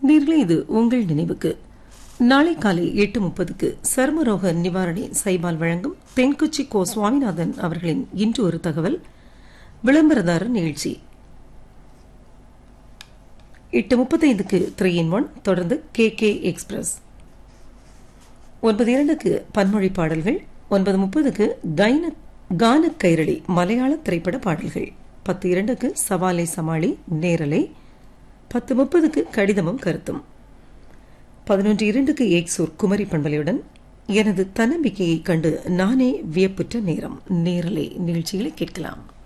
நேர்களே, இது உங்கள் நினைவுக்கு. நாளை காலை 8:30க்கு சர்மரோக நிவாரணி சைபால் வழங்கும் தென்கொச்சி கோ சுவாமிநாதன் அவர்களின் இன்று ஒரு தகவல் விளம்பரதாரர் நிகழ்ச்சி. 8:35க்கு 3-in-1, தொடர்ந்து KK எக்ஸ்பிரஸ். 9:02க்கு பன்மொழி பாடல்கள். 9:30க்கு கான கைரளி மலையாள திரைப்பட பாடல்கள். 10:02க்கு சவாலை சமாளி நேரலை. 10:30க்கு கடிதமும் கருத்தும். 11:02க்கு ஏக்சூர் குமரி பண்பலையுடன் எனது தன்னம்பிக்கையை கண்டு நானே வியப்புற்ற நேரம் நேரலை நிகழ்ச்சிகளை கேட்கலாம்.